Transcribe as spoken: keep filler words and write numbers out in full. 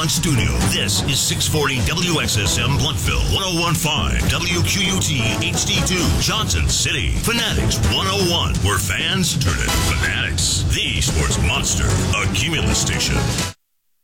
Nissan Studio. This is six forty W X S M Blunkville, ten fifteen W Q U T H D two, Johnson City. Fanatics one oh one, where fans turn it fanatics. The Sports Monster, a Cumulus station.